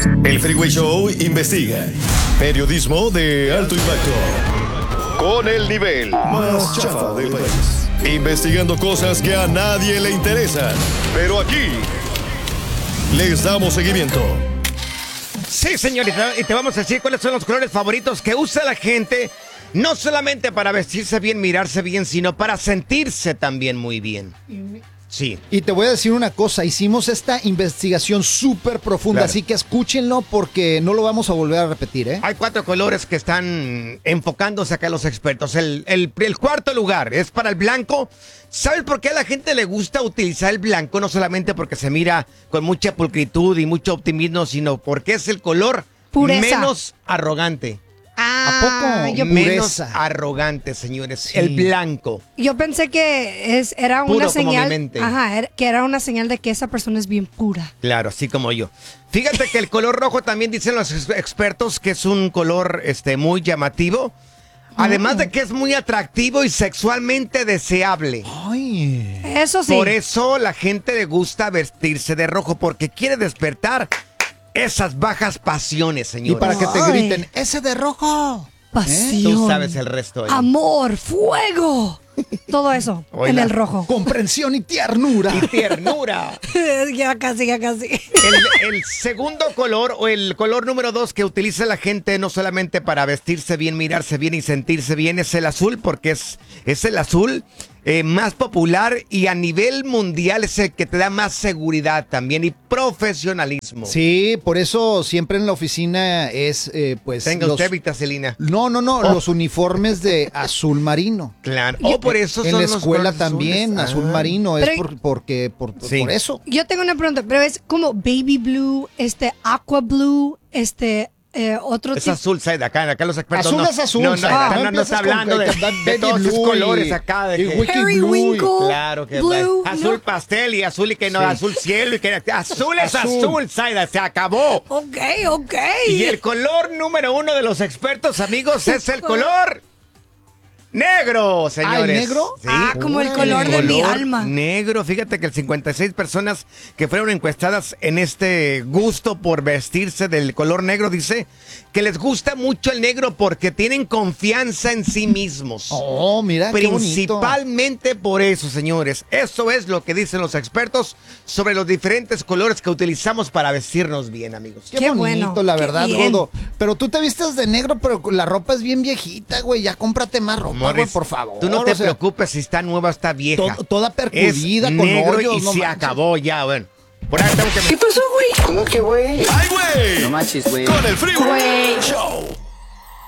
El Freeway Show investiga. Periodismo de alto impacto. Con el nivel más chafa del país. Investigando cosas que a nadie le interesan. Pero aquí les damos seguimiento. Sí, señorita, y te vamos a decir cuáles son los colores favoritos que usa la gente, no solamente para vestirse bien, mirarse bien, sino para sentirse también muy bien. Sí. Y te voy a decir una cosa, hicimos esta investigación súper profunda, Claro. así que escúchenlo porque no lo vamos a volver a repetir, ¿eh? Hay 4 colores que están enfocándose acá los expertos. El cuarto lugar es para el blanco. ¿Sabes por qué a la gente le gusta utilizar el blanco? No solamente porque se mira con mucha pulcritud y mucho optimismo, sino porque es el color Pureza. menos arrogante. ¿A poco? Yo, Menos Pureza. arrogante, señores. Sí. El blanco. yo pensé que era Puro una como mi señal. mente. Que era una señal de que esa persona es bien pura. Claro, así como yo. Fíjate que el color rojo también dicen los expertos que es un color muy llamativo. Además de que es muy atractivo y sexualmente deseable. Ay. Eso sí. Por eso la gente le gusta vestirse de rojo, porque quiere despertar esas bajas pasiones, Y señores. para que te Ay. griten, ¡ese de rojo! Pasión. Tú sabes el resto. Amor, fuego. Todo eso Oila. en el rojo. Comprensión y ternura. Y ternura. ya casi. El segundo color o el color número 2 que utiliza la gente no solamente para vestirse bien, mirarse bien y sentirse bien es el azul, porque es el azul más popular y a nivel mundial es el que te da más seguridad también y profesionalismo. Sí, por eso siempre en la oficina es, pues... Tenga los- usted vitacilina. No, los uniformes de azul marino. Claro. Por eso En son la los escuela colores también, azules. azul Ah. marino, es Pero- Sí. por eso. Yo tengo una pregunta, pero es como baby blue, aqua blue, otro Es tipo. azul, Saida, acá los expertos Azul no. es azul, No, Saida, no, no empieces está hablando con de, que de baby todos sus blue colores y- acá. De y que- wiki Harry blue y- Winkle. Claro que Blue, azul no. pastel y azul y que no, Sí. azul cielo y que azul es Azul. azul, Saida, se acabó. Ok. Y el color número 1 de los expertos, amigos, es el color negro, señores. ¿negro? Sí. Como el Uy. color de mi Color alma. negro. Fíjate que el 56 personas que fueron encuestadas en este gusto por vestirse del color negro dice que les gusta mucho el negro porque tienen confianza en sí mismos. Oh, mira, qué bonito. Principalmente por eso, señores. Eso es lo que dicen los expertos sobre los diferentes colores que utilizamos para vestirnos bien, amigos. Qué Qué bonito, bueno, la qué verdad, bien. Rodo. Pero tú te vistes de negro, pero la ropa es bien viejita, güey. Ya cómprate más ropa, güey, Morris, por favor. tú no te o sea, preocupes si está nueva o está vieja. Toda percudida, es con negro hoyos, y no se manches. acabó ya, bueno. Por ahí tengo que... ¿Qué pasó, güey? ¿Cómo que, güey? ¡Ay, güey! No manches, güey. Con el Freeway Show.